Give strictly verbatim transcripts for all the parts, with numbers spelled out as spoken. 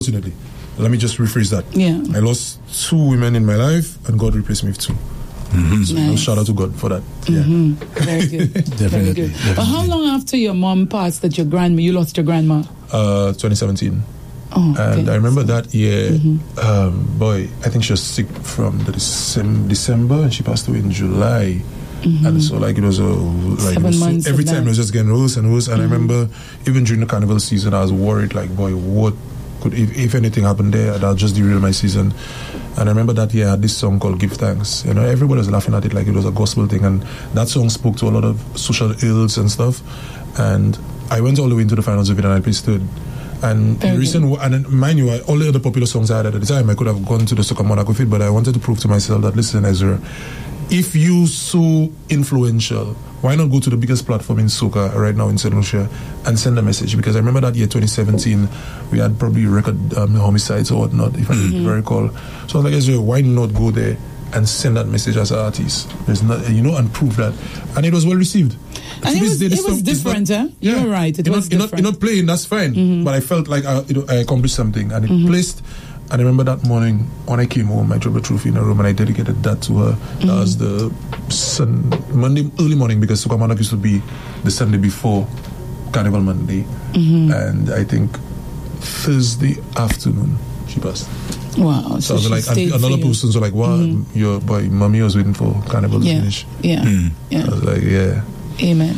Unfortunately, let me just rephrase that. Yeah. I lost two women in my life, and God replaced me with two. Mm-hmm. So nice. no, shout out to God for that. Mm-hmm. Yeah. Very good. Definitely. Very good. Definitely. But how long after your mom passed that your grandma, you lost your grandma? Uh, twenty seventeen. Oh, okay. And I remember that year, mm-hmm. um, boy, I think she was sick from the December, December and she passed away in July. Mm-hmm. And so, like, it was a like Seven it was so, months every of time that. it was just getting worse and worse. And mm-hmm. I remember even during the carnival season, I was worried, like, boy, what could if, if anything happened there, that'll just derail my season. And I remember that year I had this song called "Give Thanks." You know, everybody was laughing at it like it was a gospel thing, and that song spoke to a lot of social ills and stuff. And I went all the way into the finals of it, and I played third. And Very the reason, w- and mind you, all the other popular songs I had at the time, I could have gone to the Soca Monarch with it, but I wanted to prove to myself that, listen, Ezra, if you so influential, why not go to the biggest platform in soca right now in Saint Lucia and send a message? Because I remember that year, twenty seventeen, we had probably record um, homicides or whatnot, if mm-hmm. I recall. So I was like, Ezra, why not go there and send that message as an artist? There's not, you know, and prove that. And it was well received. And it was, day, it was different, not, huh? You yeah, were right, it you're was not, different. You're not, you're not playing, that's fine. Mm-hmm. But I felt like I, you know, I accomplished something, and it mm-hmm. placed. And I remember that morning when I came home, I dropped a trophy in her room and I dedicated that to her. Mm-hmm. That was the sun, Monday early morning, because Soca Monarch used to be the Sunday before Carnival Monday. Mm-hmm. And I think Thursday afternoon she passed. Wow. So, so I was like, and another person was like, wow, mm-hmm. your boy, mommy was waiting for Carnival yeah. to finish. Yeah. Mm. yeah. I was like, yeah. Amen.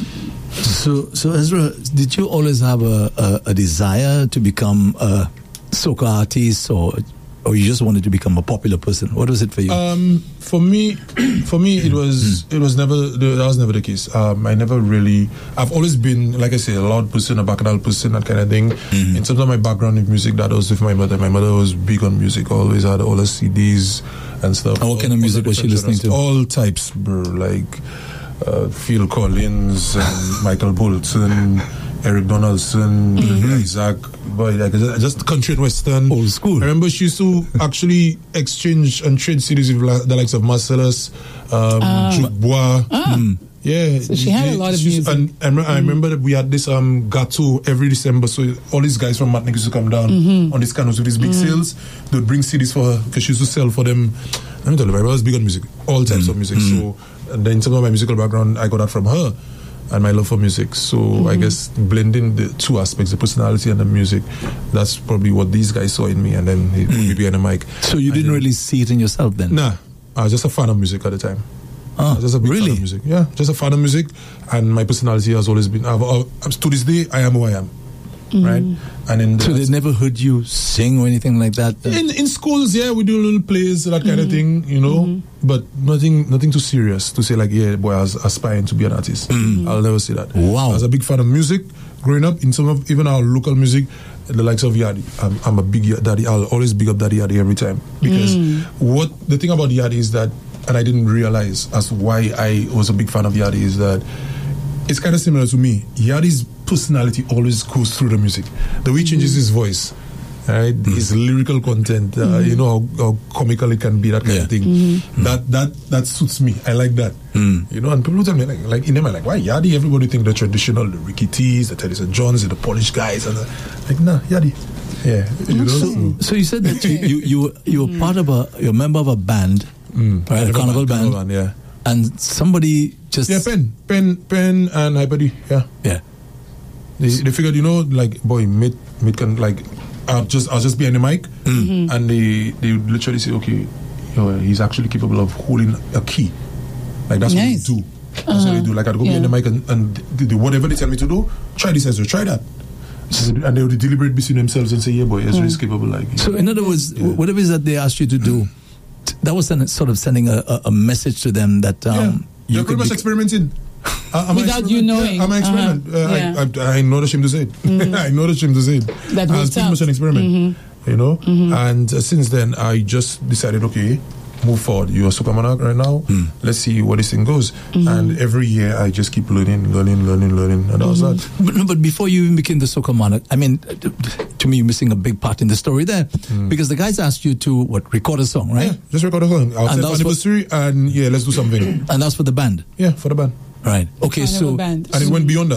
So, so Ezra, did you always have a, a, a desire to become a soca artist, or or you just wanted to become a popular person? What was it for you? Um, for me, for me, it was it was never that was never the case. Um, I never really. I've always been, like I say, a loud person, a bacchanal person, that kind of thing. Mm-hmm. In terms of my background in music, that was with my mother. My mother was big on music. Always had all the C Ds and stuff. And what kind of music was she listening to? All types, bro. Like uh, Phil Collins and Michael Bolton, Eric Donaldson, mm-hmm. Isaac, boy, like just country and western. Old school. I remember she used to actually exchange and trade C Ds with la- the likes of Marcellus, um, uh, Juke Bois. Ah. Mm. Yeah, so she had a lot of music. And I, rem- mm. I remember that we had this um, gateau every December, so all these guys from Martinique used to come down mm-hmm. on these canoes with these big mm-hmm. sales. They would bring C Ds for her because she used to sell for them. Let me tell you, I was big on music, all types mm-hmm. of music. Mm-hmm. So, and then in terms of my musical background, I got that from her. And my love for music. So mm-hmm. I guess blending the two aspects, the personality and the music, that's probably what these guys saw in me, and then he put me behind the mic. So you didn't then, really see it in yourself then? Nah, I was just a fan of music at the time. Oh, I was just a big really? fan of music. Yeah, just a fan of music, and my personality has always been. I've, I've, to this day, I am who I am. Mm-hmm. Right, and in the, so they never heard you sing or anything like that. In in schools, yeah, we do little plays, that kind mm-hmm. of thing, you know. Mm-hmm. But nothing, nothing too serious to say like, yeah, boy, I was aspiring to be an artist. Mm-hmm. I'll never say that. Wow, I was a big fan of music growing up. In some of even our local music, the likes of Yadi. I'm, I'm a big Daddy. I'll always big up Daddy Yadi every time, because mm. what the thing about Yadi is that, and I didn't realize as why I was a big fan of Yadi, is that it's kind of similar to me. Yadi's personality always goes through the music. The way he changes mm-hmm. his voice, right? Mm-hmm. His lyrical content, uh, mm-hmm. you know how, how comical it can be, that kind yeah. of thing. Mm-hmm. That that that suits me. I like that. Mm-hmm. You know, and people tell me like, like in them, I'm like, why Yadi? Everybody think the traditional, the Ricky T's, the Teddy Saint Johns, the polished guys, and the, like, nah, Yadi. Yeah. You know? So, so you said that you you you, you were part of a, you're a member of a band, mm. right? A carnival band. band, yeah. And somebody just yeah, Pen, Pen, Pen, and Hyper D, yeah, yeah. They, they figured, you know, like, boy, mid, mid can like, I'll just, I'll just be on the mic, mm-hmm. and they, they would literally say, okay, yo, he's actually capable of holding a key, like that's nice. what they do. That's uh-huh. what they do. Like, I'd go yeah. behind the mic and, and they, they, whatever they tell me to do, try this, Ezra, try that. And they would deliberate between themselves and say, yeah, boy, Ezra mm. is capable. Like, so, in other words, yeah. whatever it is that they asked you to do, that was sort of sending a, a, a message to them that um, yeah. you You're could pretty much be experimenting. Uh, Without you knowing. Yeah, I'm an experiment. Uh-huh. Uh, yeah. I, I, I know the shame to say it. Mm-hmm. I know the shame to say it. That I was pretty out. much an experiment, mm-hmm. you know. Mm-hmm. And uh, since then, I just decided, okay, move forward. You're a Soca Monarch right now. Mm. Let's see where this thing goes. Mm-hmm. And every year, I just keep learning, learning, learning, learning. And that was that. But, no, but before you even became the Soca Monarch, I mean, to me, you're missing a big part in the story there. Mm. Because the guys asked you to, what, record a song, right? Yeah, just record a song. Our tenth anniversary, for, and yeah, let's do something. And that's for the band? Yeah, for the band. Right. Okay, so... Band. And it went beyond that.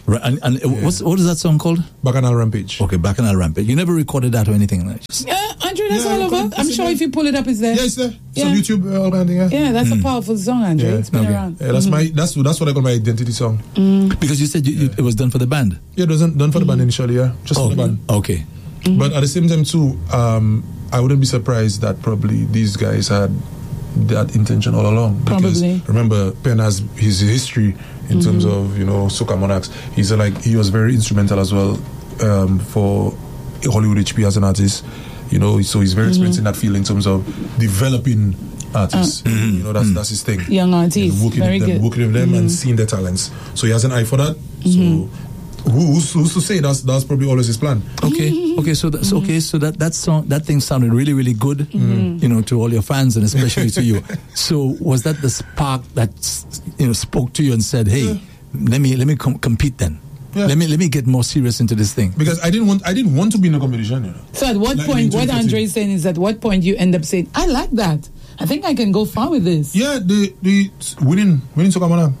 Right, and, and Yeah. what's what is that song called? Bacchanal Rampage. Okay, Bacchanal Rampage. You never recorded that or anything like that? Yeah, Andre, that's Yeah, all I over. couldn't- I'm it's sure in if you pull it up, it's there. Yeah, it's there. It's on Yeah. YouTube, uh, all kind of thing, yeah. Yeah, that's a powerful song, Andre. Yeah. It's been Okay. around. Yeah, that's my that's that's what I call my identity song. Because you said you, you, it was done for the band. Yeah, it wasn't done for the band initially, yeah, just for the band. Okay. But at the same time too, um, I wouldn't be surprised that probably these guys had that intention all along. Because Probably. remember, Penn has his history in terms of you know Soca Monarchs. He's uh, like he was very instrumental as well um, for Hollywood H P as an artist. You know, so he's very experienced in that field in terms of developing artists. You know, that's that's his thing. Young artists. And working Very with them, good. working with them, and seeing their talents. So he has an eye for that. So. Who, who's, who's to say that's that's probably always his plan? Okay, okay, so that's okay. So that that song, that thing sounded really, really good, you know, to all your fans and especially to you. So was that the spark that you know spoke to you and said, "Hey, Yeah. let me let me com- compete then. Yeah. Let me let me get more serious into this thing." Because I didn't want I didn't want to be in a competition. You know. So at what Like point, in what twenty Andre fourteen. is saying is at what point you end up saying, I like that. I think I can go far with this. Yeah, the the winning winning Soca Monarch.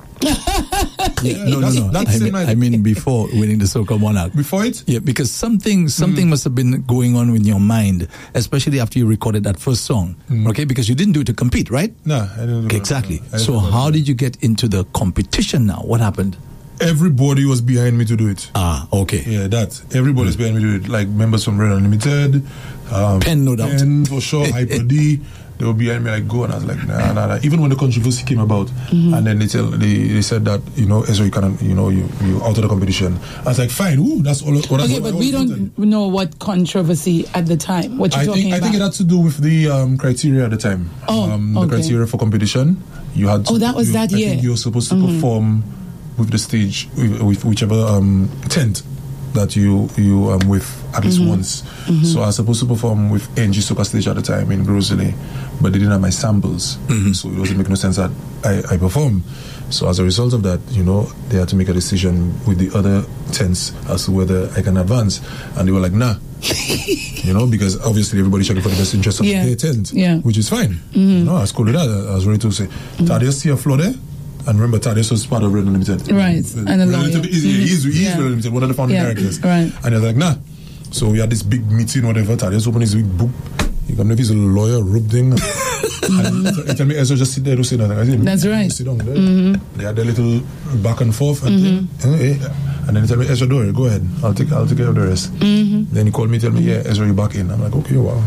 Yeah, no, no, that's- no. that's I the mean, night. I mean before winning the Soca Monarch. Before it, Yeah, because something something Mm. must have been going on in your mind, especially after you recorded that first song. Mm. Okay, because you didn't do it to compete, right? nah, I didn't. Do Exactly. I didn't So do that. how did you get into the competition now? What happened? Everybody was behind me to do it. Ah, okay. Yeah, that everybody was behind me to do it. Like members from Red Unlimited, um, Penn, no doubt. Penn for sure, Hyper D. They were behind me like go, and I was like nah, nah, nah. Even when the controversy came about, and then they tell they, they said that you know Ezra, you cannot, you know, you you out of the competition. I was like fine, ooh, that's all. Well, that's Okay, what but I we always don't wanted. know what controversy at the time. What you're I talking think I about? think it had to do with the um, criteria at the time. Oh, um, the okay. criteria for competition. You had. To, Oh, that was you, that I year. think you were supposed to perform with the stage with, with whichever um, tent that you you um with at least once. So I was supposed to perform with N G Soca Stage at the time in Grosley, but they didn't have my samples, so it doesn't make no sense that I, I perform. So as a result of that, you know, they had to make a decision with the other tents as to whether I can advance, and they were like, nah. You know, because obviously everybody's checking for the best interest of Yeah. their tent, Yeah. which is fine. You know, I was cool with that. I was ready to say, Thaddeus, see a floor there? And remember, Thaddeus was part of Red Unlimited. Right, Uh, and a Red lawyer. Unlimited is, Mhm. he's, he's Yeah. Red Unlimited, one of the founding Yeah, directors. right. And he was like, nah. So we had this big meeting, whatever. Thaddeus opened his big book. You can know if he's a lawyer, rope thing. And he tell me, Ezra, just sit there, don't say nothing. I said, That's right. Sit down there. They had their little back and forth. And, then, eh, eh. and then he tell me, Ezra, do it, go ahead. I'll take, I'll take care of the rest. Then he called me, tell me, yeah, Ezra, you're back in. I'm like, okay, wow.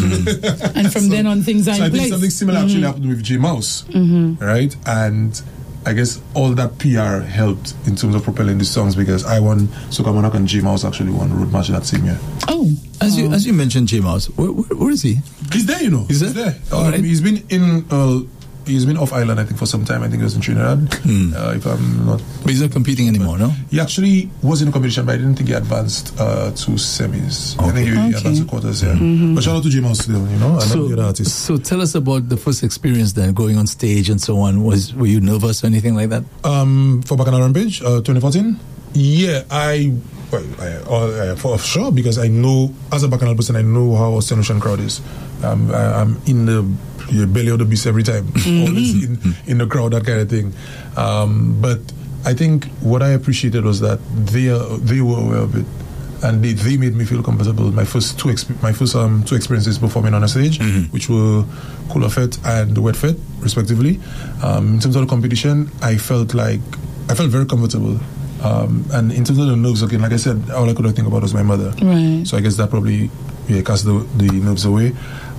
And from then on, things are So I in think place. something similar actually happened with J Mouse, right? And I guess all that P R helped in terms of propelling these songs because I won Soca Monarch and J Mouse actually won Road March that same year. Oh, As you as you mentioned, J Mouse, where, where, where is he? He's there, you know. Is He's there? there. All Um, right. He's been in. Uh, he's been off island, I think, for some time. I think he was in Trinidad. Uh, if I'm not. But he's not competing anymore, no? He actually was in a competition, but I didn't think he advanced uh, to semis. I think he, he Okay. advanced to quarters. Yeah. But shout out to J Mouse still, you know, and all the other So, artists. so tell us about the first experience then, going on stage and so on. Was were you nervous or anything like that? Um, for Bacchanal Rampage, uh, twenty fourteen. Yeah, I, well, I, uh, for sure, because I know as a Bacchanal person, I know how a Saint Lucian crowd is. Um, I, I'm in the, the belly of the beast every time, always in, in the crowd, that kind of thing. Um, but I think what I appreciated was that they are, they were aware of it. And they, they made me feel comfortable. My first two exp- my first um, two experiences performing on a stage, which were Cooler Fete and the Wet Fete, respectively. Um, in terms of the competition, I felt like I felt very comfortable. Um, and in terms of the nerves, again, like I said, all I could think about was my mother. right. So I guess that probably yeah, cast the, the nerves away.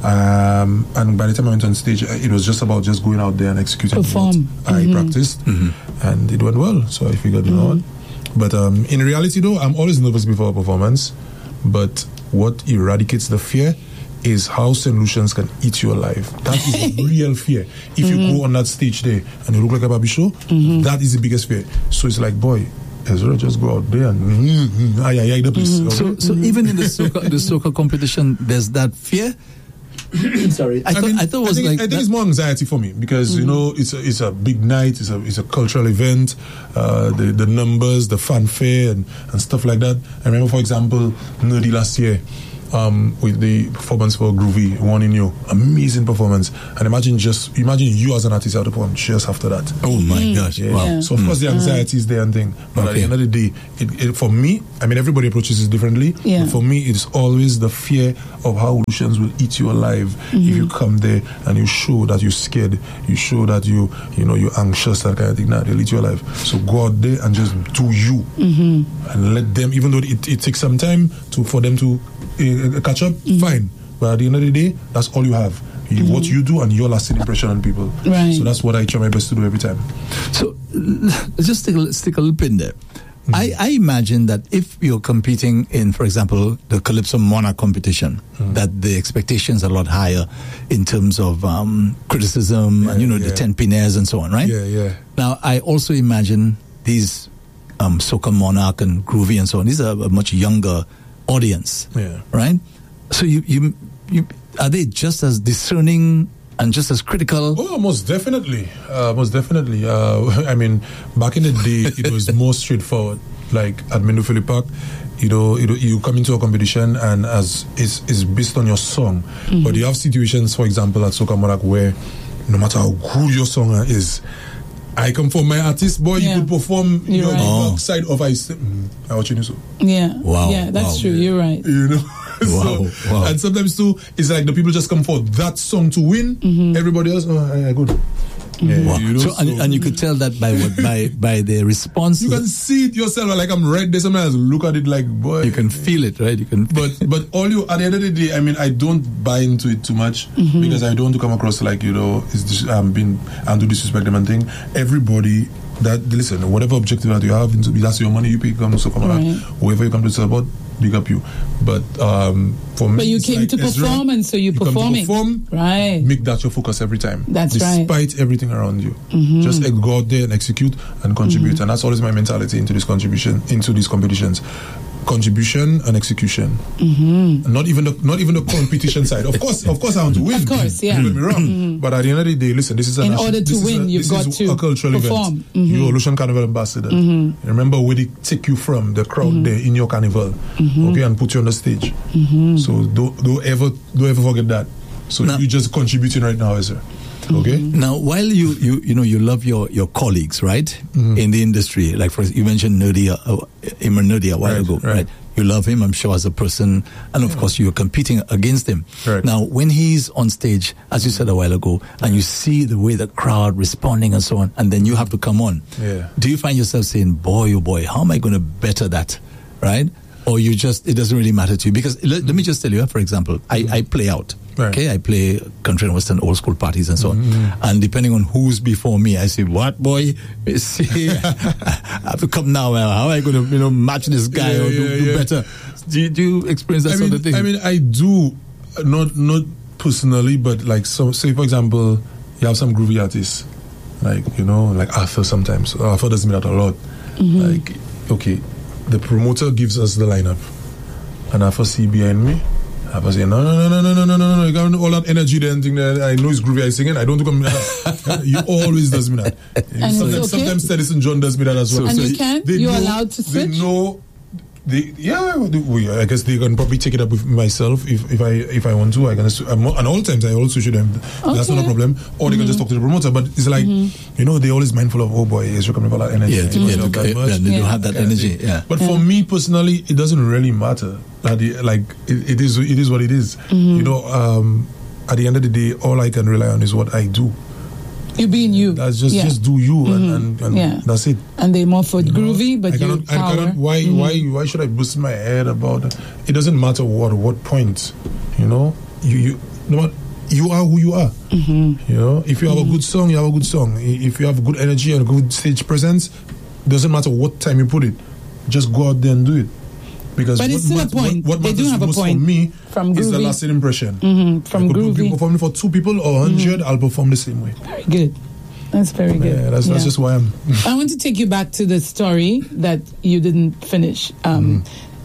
Um, and by the time I went on stage, it was just about just going out there and executing Perform. what I practiced, and it went well. So I figured, you know what. But um, in reality, though, I'm always nervous before a performance. But what eradicates the fear is how Saint Lucians can eat you alive. That is real fear. If you go on that stage there and you look like a baby show, that is the biggest fear. So it's like, boy, Ezra, just go out there and mm, mm, ay, ay, ay, the place. So, so even in the soca, the soca competition, there's that fear. Sorry, I, thought mean, I thought it was think, like I think that- it's more anxiety for me because you know it's a, it's a big night, it's a it's a cultural event, uh, the the numbers, the fanfare and, and stuff like that. I remember, for example, Nerdy last year, um, with the performance for Groovy, One in You. Amazing performance. And imagine just imagine you as an artist out of perform just after that. Oh my mm. gosh! Yeah. Wow. Yeah. So of course the anxiety is there and thing, but okay. at the end of the day, it, it, for me, I mean everybody approaches it differently. Yeah. But for me, it's always the fear of how Lucians will eat you alive mm-hmm. if you come there and you show that you're scared, you show that you you know you're anxious, that kind of thing. Now they'll eat you alive. So go out there and just do you, mm-hmm. and let them. Even though it, it takes some time to for them to uh, catch up, mm-hmm. fine. But at the end of the day, that's all you have. You, mm-hmm. What you do and your lasting impression on people. Right. So that's what I try my best to do every time. So just stick a, stick a little pin there. Mm-hmm. I, I imagine that if you're competing in, for example, the Calypso Monarch competition, mm-hmm. that the expectations are a lot higher in terms of um, criticism yeah, and, you know, yeah. the ten pinaires and so on, right? Yeah, yeah. Now, I also imagine these um, Soca Monarch and Groovy and so on, these are a much younger audience, yeah. right? So you, you, you are they just as discerning and just as critical? Oh, most definitely. Uh, most definitely. Uh, I mean, back in the day, it was more straightforward. Like at Mendo Philip Park, you know, it, you come into a competition and as it's, it's based on your song. Mm-hmm. But you have situations, for example, at Soca Monarch where no matter how good your song is, I come from my artist, boy, yeah. you could perform You're your right. oh. side of I say, mm, I watch you so. Yeah. Wow. Yeah, that's wow. true. You're right. You know? Wow, so, wow. And sometimes too, it's like the people just come for that song to win. Mm-hmm. Everybody else, oh, I, I good. Mm-hmm. Yeah, wow. you know, so, so and, and you could tell that by what by by the response. You can see it yourself. Like I'm right there. Sometimes look at it like boy. You can feel it, right? You can. But but all you at the end of the day, I mean, I don't buy into it too much mm-hmm. because I don't want to come across like you know, it's just, um, being and to disrespect them and thing. Everybody. That listen, whatever objective that you have, into that's your money you pay. Come so come right. on, whoever you come to support, big up you. But um, for me, but you came like to Ezra, perform, and so you, you performing, come to perform, right? Make that your focus every time. That's despite right. Despite everything around you, mm-hmm. just go out there and execute and contribute, mm-hmm. and that's always my mentality into this contribution, into these competitions. Contribution and execution. Mm-hmm. Not even the not even the competition side. Of course, of course, I want to win. Of course, yeah. Don't get me wrong. Mm-hmm. But at the end of the day, listen, this is a in national, order to win, a, you've got to a cultural perform. event. Mm-hmm. You're a Lucian Carnival ambassador. Mm-hmm. Remember where they take you from, the crowd mm-hmm. there in your carnival, mm-hmm. okay, and put you on the stage. Mm-hmm. So don't don't ever don't ever forget that. So now, you're just contributing right now, Ezra. Okay. Now, while you, you you know you love your, your colleagues, right, mm-hmm. in the industry, like for you mentioned Nerdy, uh, Imran Nerdy a while right, ago, right. right? You love him, I'm sure, as a person, and of yeah. course you're competing against him. Right. Now, when he's on stage, as you said a while ago, and you see the way the crowd responding and so on, and then you have to come on, yeah. do you find yourself saying, "Boy, oh boy, how am I going to better that?" Right? Or you just it doesn't really matter to you? Because let, let me just tell you, for example, I, I play out. Right. Okay, I play country and western old school parties and so on. Mm-hmm. And depending on who's before me, I say, "What boy? See, I have to come now. How am I going to, you know, match this guy yeah, or do, yeah, do yeah. better?" Do you, do you experience that I sort mean, of thing? I mean, I do, not not personally, but like, so say for example, you have some groovy artists, like you know, like Arthur. Sometimes Arthur does me that a lot. Mm-hmm. Like, okay, the promoter gives us the lineup, and Arthur see behind me. I was saying, no, no, no, no, no, no, no, no, no, you got all that energy there and thing there. I know it's groovy, I sing it. I don't think I'm that. You always does me that. And sometimes, okay. sometimes Edison John does me that as well. And so you can? You're know, allowed to switch? They know, they, yeah, we, I guess they can probably take it up with myself if, if I if I want to. I can, I'm, and all times I also should them. Okay. That's not a problem. Or mm-hmm. they can just talk to the promoter. But it's like, mm-hmm. you know, they're always mindful of, oh boy, is coming about that energy. Yeah, mm-hmm. yeah, yeah, that yeah, they yeah. don't have that energy. Yeah. But yeah. for me personally, it doesn't really matter. That the, like it, it is, it is what it is. Mm-hmm. You know, um, at the end of the day, all I can rely on is what I do. You being you. That's just yeah. just do you, mm-hmm. and, and, and yeah. that's it. And they're more for you groovy, know? But I cannot, you power. I cannot, why mm-hmm. why why should I boost my head about it? It doesn't matter what what point, you know. You you no matter, you are who you are. Mm-hmm. You know, if you have mm-hmm. a good song, you have a good song. If you have good energy and a good stage presence, doesn't matter what time you put it. Just go out there and do it. Because but what, it's still what, a point. What, what they do have a point. For me from is the lasting impression. Mm-hmm. From I could groovy. be performing for two people or a hundred, mm-hmm. I'll perform the same way. Very good. That's very good. Yeah, that's, yeah. that's just why I'm. I want to take you back to the story that you didn't finish. Um, mm-hmm.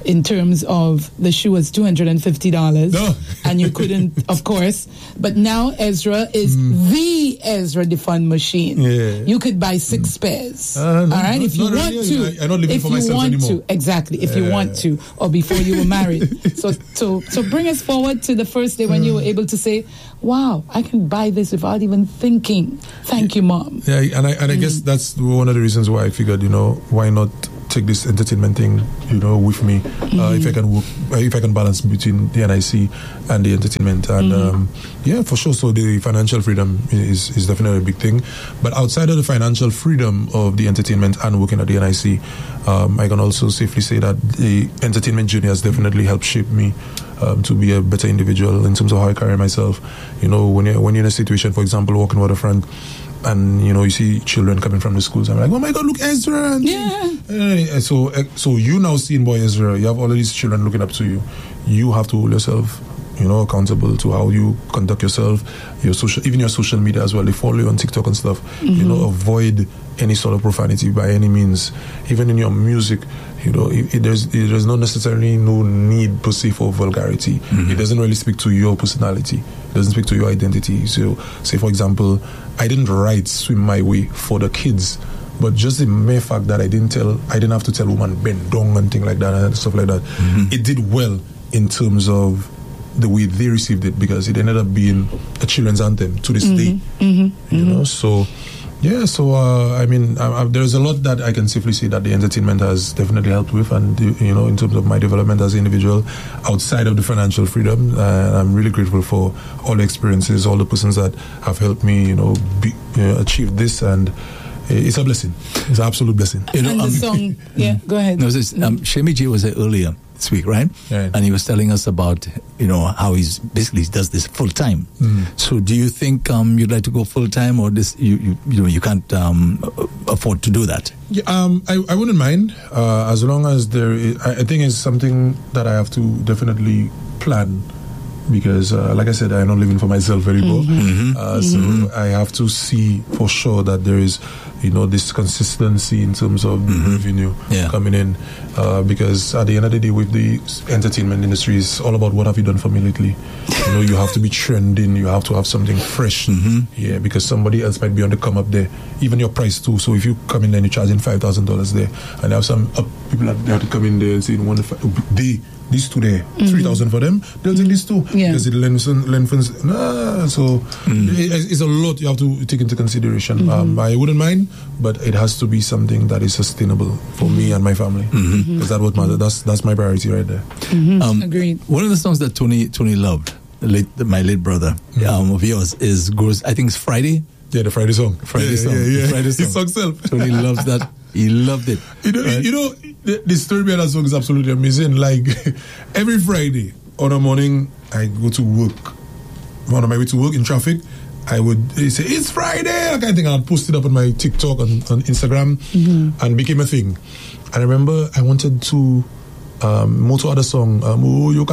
in terms of the shoe was two hundred fifty dollars. No. And you couldn't, of course. But now Ezra is mm. the Ezra Defund machine. Yeah. You could buy six mm. pairs. Uh, no, all right, not, if you want really. to. I, I'm not living if for you myself want anymore. to, exactly. If yeah. you want to, or before you were married. so, so, so bring us forward to the first day when mm. you were able to say, "Wow, I can buy this without even thinking." Thank you, Mom. Yeah, and I and I mm. guess that's one of the reasons why I figured, you know, why not take this entertainment thing, you know, with me. Mm-hmm. Uh, if I can work, if I can balance between the N I C and the entertainment, and mm-hmm. um, yeah, for sure. So the financial freedom is is definitely a big thing. But outside of the financial freedom of the entertainment and working at the N I C, um, I can also safely say that the entertainment journey has definitely helped shape me um, to be a better individual in terms of how I carry myself. You know, when you're when you're in a situation, for example, walking with a friend, and you know you see children coming from the schools, I'm like, oh my God, look, Ezra! Yeah. Uh, so, uh, so you now seeing boy Ezra, you have all of these children looking up to you. You have to hold yourself, you know, accountable to how you conduct yourself, your social, even your social media as well. They follow you on TikTok and stuff. Mm-hmm. You know, avoid any sort of profanity by any means. Even in your music, you know, it, it, there's it, there's not necessarily no need per se for vulgarity. Mm-hmm. It doesn't really speak to your personality. It doesn't speak to your identity. So, say for example, I didn't write "Swim My Way" for the kids, but just the mere fact that I didn't tell, I didn't have to tell woman bend down and things like that and stuff like that. Mm-hmm. It did well in terms of the way they received it, because it ended up being a children's anthem to this mm-hmm. day. Mm-hmm. You mm-hmm. know, so. Yeah, so uh, I mean, I, I, there's a lot that I can safely say that the entertainment has definitely helped with, and you know, in terms of my development as an individual, outside of the financial freedom, uh, I'm really grateful for all the experiences, all the persons that have helped me, you know, be, you know achieve this, and it's a blessing. It's an absolute blessing. You know, and the um, song, yeah, go ahead. No, this, um, Shemi J was there earlier this week, right? right? And he was telling us about, you know, how he's basically does this full time. Mm. So, do you think um, you'd like to go full time, or this you you you know you can't um, afford to do that? Yeah, um, I I wouldn't mind uh, as long as there. Is, I, I think it's something that I have to definitely plan. Because, uh, like I said, I'm not living for myself anymore. Mm-hmm. Uh, so mm-hmm. I have to see for sure that there is, you know, this consistency in terms of mm-hmm. revenue yeah. coming in. Uh, because at the end of the day, with the entertainment industry, it's all about what have you done for me lately. You know, you have to be trending. You have to have something fresh. Mm-hmm. Yeah, because somebody else might be on the come up there. Even your price too. So if you come in and you're charging five thousand dollars there, and there have some uh, people that have to come in there and say, one, they. These two there, mm-hmm. three thousand for them. They'll take these two yeah. because it lends, lengthens. Nah, so mm. it, it's a lot you have to take into consideration. Mm-hmm. Um, I wouldn't mind, but it has to be something that is sustainable for mm-hmm. me and my family. Because mm-hmm. that what matters. That's that's my priority right there. Mm-hmm. Um, Agreed. One of the songs that Tony Tony loved, late, my late brother mm-hmm. um, of yours, is goes. I think it's Friday. Yeah, the Friday song. Friday yeah, song. Yeah, yeah. The Friday song. His song self. Tony loves that. He loved it. You know, right? you know, the, the story behind that song is absolutely amazing. Like every Friday on a morning, I go to work. On my way to work in traffic, I would say it's Friday. I kind of think I'd post it up on my TikTok and on Instagram, mm-hmm. and became a thing. And I remember I wanted to um, moto other song, um,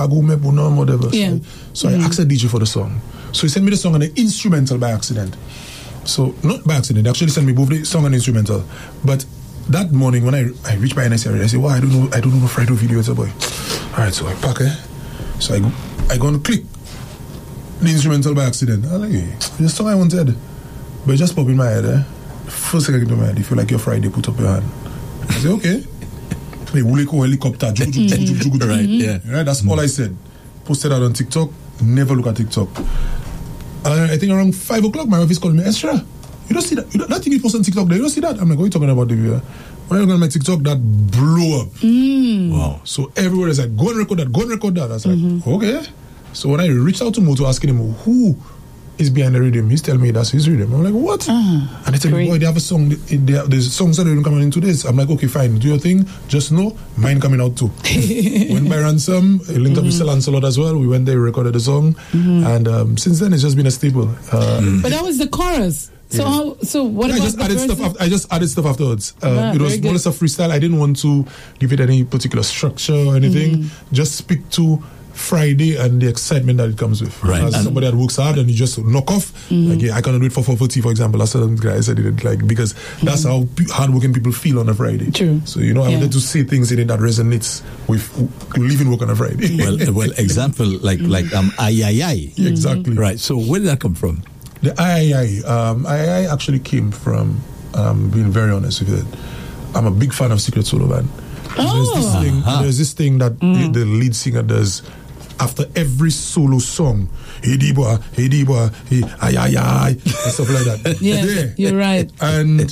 whatever. Yeah. So, so mm-hmm. I asked a D J for the song. So he sent me the song and the instrumental by accident. So, not by accident, they actually sent me both the song and instrumental. But that morning, when I I reached by N I C, I said, well, I don't know, I don't know what Friday video it's a boy. Alright, so I pack it. So I go, I go and click the instrumental by accident. I'm like, hey, the song I wanted. But it just popped in my head, eh? First thing I get to my head, if you like your Friday, put up your hand. I said, okay. Hey, helicopter, right, yeah. Right, that's mm-hmm. all I said. Posted that on TikTok, never look at TikTok. Uh, I think around five o'clock, my wife is calling me, Ezra, you don't see that? You don't, that thing you post on TikTok there, you don't see that? I'm like, what are you talking about, Divya? When I look at my TikTok, that blew up. Mm. Wow. So everywhere is like, go and record that, go and record that. I was like, mm-hmm. okay. So when I reached out to Moto asking him, who is behind the rhythm, he's telling me that's his rhythm. I'm like, what? Uh, and they tell me, boy, they have a song, they have, there's songs that are coming into this. I'm like, okay, fine, do your thing. Just know, mine coming out too. Went by Ransom, I linked mm-hmm. up with Sir Lancelot as well. We went there, recorded the song. Mm-hmm. And um, since then, it's just been a staple. Uh, mm-hmm. But that was the chorus. So yeah. how? So what yeah, about I just the added verses? stuff. After, I just added stuff afterwards. Um, ah, it was more or less a freestyle. I didn't want to give it any particular structure or anything. Mm-hmm. Just speak to Friday and the excitement that it comes with. Right. As and somebody that works hard and you just knock off, mm-hmm. like, yeah, I cannot wait for four forty, for example. That's what I said it, like, because mm-hmm. that's how p- hardworking people feel on a Friday. True. So, you know, I yeah. wanted to say things in it that resonates with leaving work on a Friday. well, well, example, like, Mm-hmm. like, um, ay, ay, ay. Exactly. Right. So where did that come from? The I I I, um, I I I actually came from, um, being very honest with you, I'm a big fan of Secret Solo Band. Oh. There's this thing, Uh-huh. there's this thing that Mm. the, the lead singer does after every solo song. Hey Dibwa, hey Dibwa, hey ay ay ay, and stuff like that. Yes, yeah. you're right. And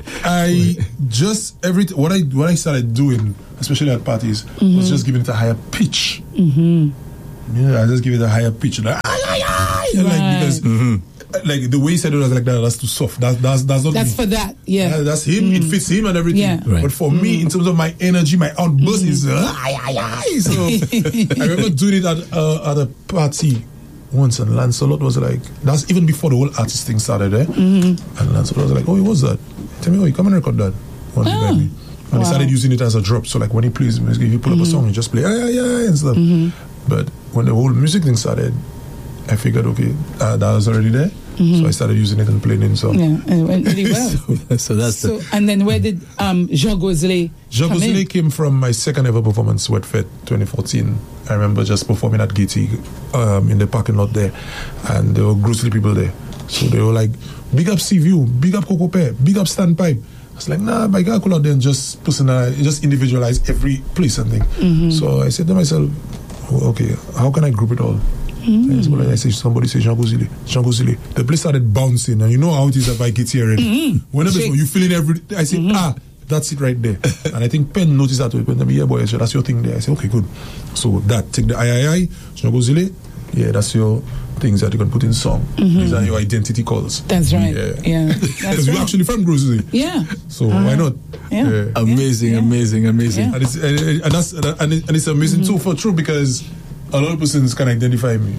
I just every what I what I started doing, especially at parties, Mm-hmm. was just giving it a higher pitch. Mm-hmm. Yeah, I just give it a higher pitch, like ay ay ay, Right. like because. Mm-hmm. Like the way he said it was like that. That's too soft. That, that's that's not That's me. for that. Yeah. Yeah, that's him. It fits him and everything. Yeah. Right. But for me, in terms of my energy, my outburst is ay, ay, ay. So I remember doing it at uh, at a party once, and Lancelot was like, that's even before the whole artist thing started, eh? Mm-hmm. And Lancelot was like, oh, what's that? Tell me, oh, you come and record that. One day, Ah. baby. And Wow. he started using it as a drop. So like when he plays music, if you pull up a song, you just play ay, ay, ay, and stuff. But when the whole music thing started, I figured, okay, uh, that was already there. So I started using it and playing it. So Yeah, and it went really well. so, so that's So, the, and then where did um, Jean Gozlé Jean come in? Gozlé came from my second ever performance, Sweatfest twenty fourteen. I remember just performing at Gitty um, in the parking lot there, and there were grocery people there. So they were like, big up Seaview, big up Coco Pear, big up Standpipe. I was like, nah, but I gotta go out there and just personalize, just individualize every place and thing. Mm-hmm. So I said to myself, oh, okay, how can I group it all? Mm-hmm. So like I say, somebody say Jean Gozlé, Jean Gozlé. The place started bouncing, and you know how it is if I get here already. Mm-hmm. Whenever Shake. you feeling every, I say, mm-hmm. ah, that's it right there. And I think Penn noticed that. When they yeah, boy, so that's your thing there. I say, okay, good. So that take the I I I, Jean Gozlé, yeah, that's your things that you can put in song. Mm-hmm. These are your identity calls. That's right. Yeah, Yeah. because That's we're right. actually from Gozlé. Yeah. So Uh-huh. why not? Yeah. amazing, Yeah. amazing, amazing. Yeah. And it's and, and that's and, it, and it's amazing Mm-hmm. too for true because a lot of persons can identify me.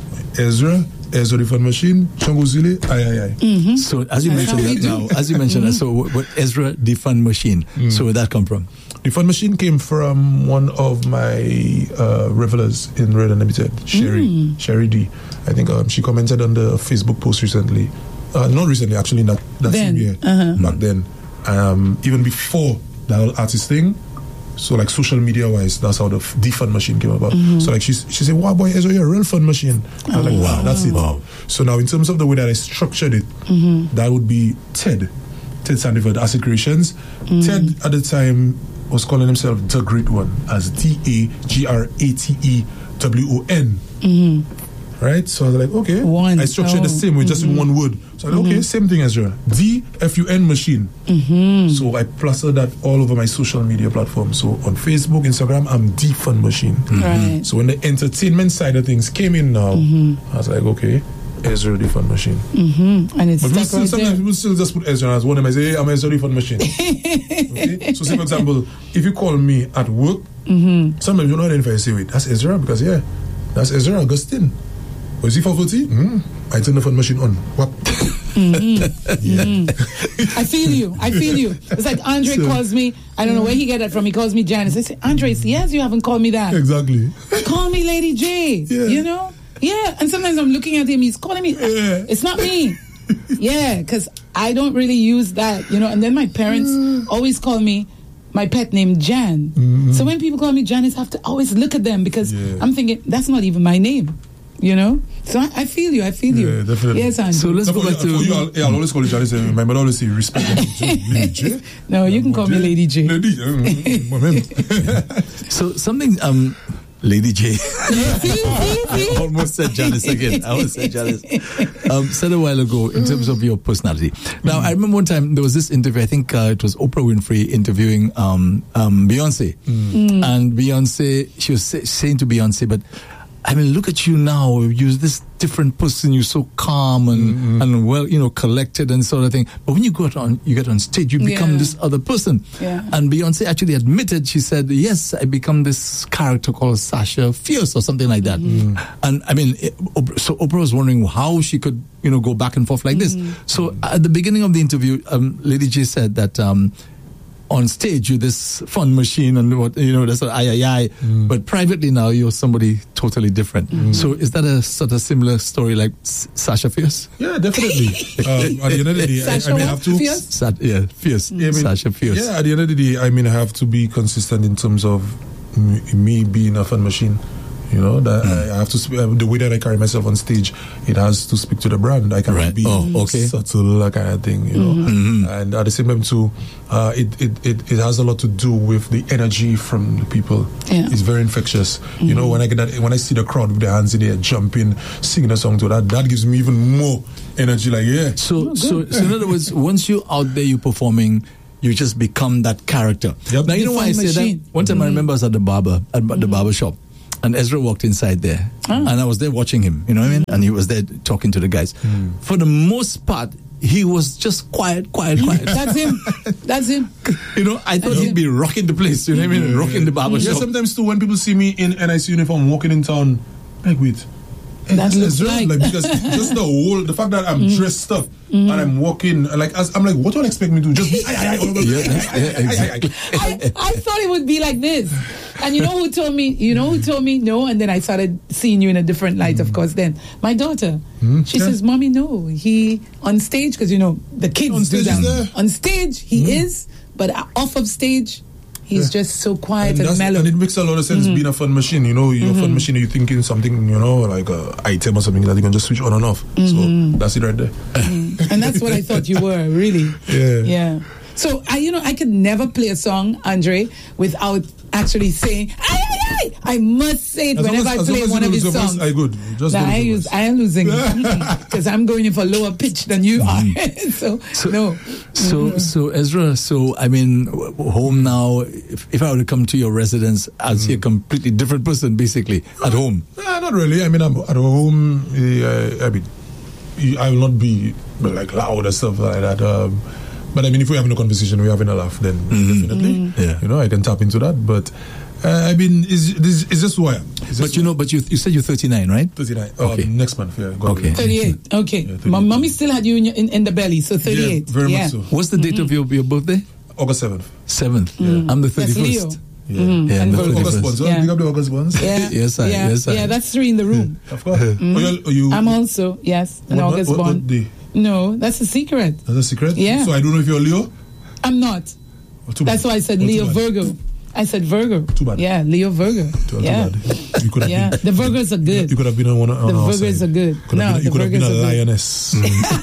Ezra, Ezra the Fun Machine, Jean Gozlé, I I I. Mm-hmm. So as you That's mentioned how we that do. now, as you mentioned that, so what, what Ezra the Fun Machine. So where that come from? The Fun Machine came from one of my uh, revelers in Red Unlimited, Sherry, Mm. Sherry D. I think um, she commented on the Facebook post recently. Uh, not recently, actually, not that Then, same year. uh-huh. Back then. Um, even before the whole artist thing. So, like, social media wise, that's how the f- the Fun Machine came about. Mm-hmm. So, like, she, she said, wow, boy, Ezra, you're a real Fun Machine. I was like, Oh. wow, that's it. Wow. So, now, in terms of the way that I structured it, Mm-hmm. that would be Ted. Ted Sandiford, Acid Creations. Mm. Ted, at the time, was calling himself The Great One as D A G R A T E W O N. Right? So I was like, okay. One. I structured Oh. the same way, just in one word. So I was like, okay, same thing as well. D F U N Machine. So I plastered that all over my social media platforms. So on Facebook, Instagram, I'm D Fun Machine. Right. So when the entertainment side of things came in now, I was like, okay, Ezra the Fun Machine. And it's But people stuck still, right sometimes there. people still just put Ezra as one of them. I say, hey, I'm Ezra the Fun Machine. Okay? So say, for example, if you call me at work, sometimes you don't identify, say, wait, that's Ezra? Because, yeah, that's Ezra Augustine. Was he four forty? Mm. I turn the Fun Machine on. What? I feel you. I feel you. It's like Andre calls me. I don't know where he get that from. He calls me Janice. I say, Andre, yes, you haven't called me that. Exactly. Call me Lady J. Yeah. You know? Yeah. And sometimes I'm looking at him. He's calling me. Yeah. It's not me. Yeah, because I don't really use that, you know. And then my parents always call me my pet name Jan. Mm-hmm. So when people call me Janice, I have to always look at them because Yeah. I'm thinking that's not even my name. You know, so I, I feel you. I feel you. Yeah, definitely. Yes, Andrew. So let's So go for back you, to. for you, I'll, yeah, I'll always call you Janice. uh, My mother always say, respect them. Lady J. No, you can call me Lady J. Lady J. Mm, my man. So something, um, Lady J. See, see, I see? almost said Janice again. I almost said Janice. Um, said a while ago in terms of your personality. Now, I remember one time there was this interview. I think uh, it was Oprah Winfrey interviewing um, um, Beyonce, and Beyonce. She was say, saying to Beyonce, "But I mean, look at you now. You're this different person. You're so calm and Mm-hmm. and well, you know, collected and sort of thing. But when you go out on, you get on stage, you become Yeah. this other person." Yeah. And Beyonce actually admitted, she said, yes, I become this character called Sasha Fierce or something like that. Mm-hmm. And I mean, it, Oprah- so Oprah was wondering how she could, you know, go back and forth like Mm-hmm. this. So at the beginning of the interview, um, Lady J said that um, on stage you're this fun machine and what you know, that's ay ay ay. Mm. But privately now you're somebody totally different. Mm. So is that a sort of similar story like S- Sasha Fierce? Yeah, definitely. um, at the end of the day, I, I mean, I have to. Fierce? Sa- yeah, Fierce. Yeah, I mean, Sasha Fierce. Yeah, at the end of the day, I mean, I have to be consistent in terms of me, me being a fun machine. You know, that mm. I have to sp- uh, the way that I carry myself on stage, it has to speak to the brand. I can't right. be oh, okay. subtle, that kind of thing. You know, mm-hmm. and at the same time too, uh, it, it it it has a lot to do with the energy from the people. Yeah. It's very infectious. Mm-hmm. You know, when I get that, when I see the crowd with their hands in the air, jumping, singing a song to that, that gives me even more energy. Like yeah. So oh, so so in other words, once you're out there, you're performing. You just become that character. Yep. Now you The know why I say machine. that. One time mm-hmm. I remember I was at the barber at the mm-hmm. barber shop. And Ezra walked inside there, ah. and I was there watching him, you know what I mean? And he was there talking to the guys. Mm. For the most part, he was just quiet, quiet, quiet. That's him. That's him. You know, I thought That's he'd him. be rocking the place, you know what I mean? Rocking the barber Yeah, shop. sometimes too, when people see me in N I C uniform walking in town, like, wait. That looks Ezra, like. like because just the whole the fact that I'm mm. dressed up mm. and I'm walking like as I'm like, what do you expect me to do? Just be, I, I, I, yeah, yeah, exactly. I, I thought it would be like this. And you know who told me, you know who told me no? And then I started seeing you in a different light, mm. of course, then. My daughter. Mm. She yeah. says, Mommy, no. He, on stage, because, you know, the kids on do that. On on stage, he mm. is, but off of stage, he's yeah. just so quiet and, and mellow. And it makes a lot of sense mm-hmm. being a fun machine. You know, you're mm-hmm. a fun machine, you're thinking something, you know, like an item or something that you can just switch on and off. Mm-hmm. So that's it right there. Mm-hmm. And that's what I thought you were, really. Yeah. Yeah. So, I, you know, I could never play a song, Andre, without actually saying, ay, ay, ay. I must say it as whenever as, I play one of his songs. I good. Just nah, I, use, I am losing because I'm going in for lower pitch than you are. so, so, no. So, mm-hmm. so Ezra, so, I mean, home now, if, if I were to come to your residence, I'd mm. see a completely different person, basically, at home. Nah, not really. I mean, I'm at home, uh, I mean, I will not be like loud and stuff like that. Um, But I mean, if we're having a conversation, we're having a laugh, then mm-hmm. definitely, mm-hmm. yeah. you know, I can tap into that. But uh, I mean, it's, it's, it's just who I am. But you know, but you you said you're thirty-nine, right? thirty-nine. Oh, okay. Next month, yeah. God okay. thirty-eight. Okay. Yeah, thirty-eight. My mommy still had you in, your, in, in the belly, so thirty-eight. Yeah, very yeah. much so. What's the date mm-hmm. of your, your birthday? August seventh. seventh. Mm. Yeah. I'm the thirty-first. Yeah, mm-hmm. yeah and the August ones. Yeah. You got the August ones. Yeah. yes, I. Yeah. Yes, I. Yeah, that's three in the room. Of course. Mm. Oh, you, oh, you, I'm also yes, an what, August what, what, born. What day? No, that's a secret. That's a secret. Yeah. So I don't know if you're Leo. I'm not. Oh, that's why I said oh, Leo Virgo. I said Virgo. Too bad. Yeah, Leo Virgo. Too, yeah. Too bad. You could have yeah. been, the Virgos are good. You could have been on one. On the our Virgos side. are good. Could no, been, you the could have been a Virgos lioness.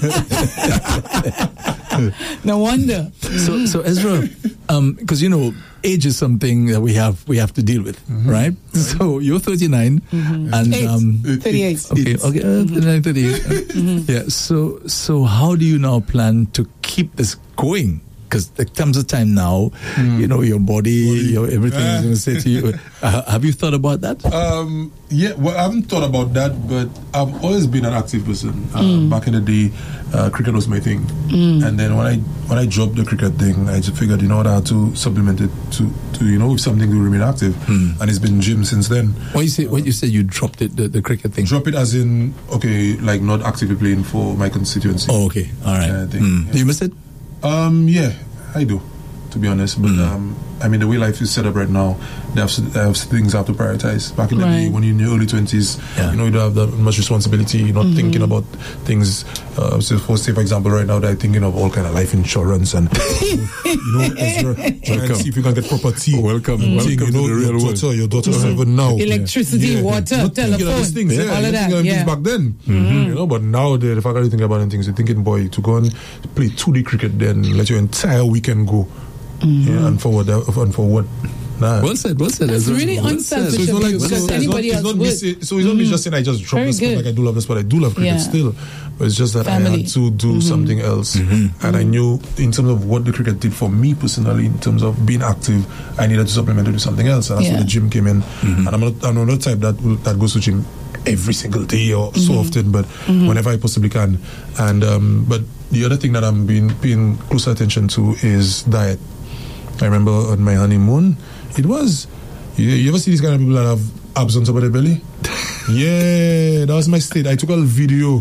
No wonder. So, so Ezra, because um, you know, age is something that we have we have to deal with, mm-hmm. right? So you're thirty-nine, mm-hmm. and Eight. um, thirty-eight. Okay, okay, uh, thirty-nine, thirty-eight. Mm-hmm. Yeah. So, so how do you now plan to keep this going? Because there comes a time now, mm. you know, your body, body. your everything uh. is going to say to you. Uh, have you thought about that? Um, yeah, well, I haven't thought about that, but I've always been an active person. Uh, mm. Back in the day, uh, cricket was my thing, mm. and then when I when I dropped the cricket thing, I just figured, you know, I had to supplement it to, to you know, with something to remain active, mm. and it's been gym since then. What you say? Uh, what you said? You dropped it, the, the cricket thing. Drop it as in okay, like not actively playing for my constituency. Oh, okay, all right. Uh, thing, mm. yeah. Do you miss it? Um, yeah, I do, to be honest. But mm. um, I mean, the way life is set up right now, they have, they have things I have to prioritize. Back in the right. day, when you're in your early twenties, yeah. you know, you don't have that much responsibility. You're not mm-hmm. thinking about things. Uh, so for say, for example, right now, they're thinking of all kind of life insurance and you know, Ezra, trying to see if you can get property. Welcome, mm. welcome you know, to the real your world. daughter, your daughter's mm-hmm. seven now. Electricity, yeah. water, not telephone, things, yeah. all of that. Yeah. Back then, mm-hmm. you know, but now the, the fact that you think about things, you're thinking, boy, to go and play two D cricket, then let your entire weekend go. Mm-hmm. Yeah, and forward and forward. Nah. Well said, well said. That's really well unselfish so it's not of like, you, so because it's anybody not, else it's not would. me say, so it's not mm-hmm. me just saying I just drop Very the sport good. like I do love the sport. I do love cricket yeah. still, but it's just that Family. I had to do mm-hmm. something else, mm-hmm. and I knew in terms of what the cricket did for me personally, in terms of being active, I needed to supplement it with something else, and that's yeah. where the gym came in. Mm-hmm. And I'm not, I'm not the type that will, that goes to gym every single day or mm-hmm. so often, but mm-hmm. whenever I possibly can. And um, but the other thing that I'm being paying close attention to is diet. I remember on my honeymoon, it was, you, you ever see these kind of people that have abs on top of their belly? Yeah, that was my state. I took a video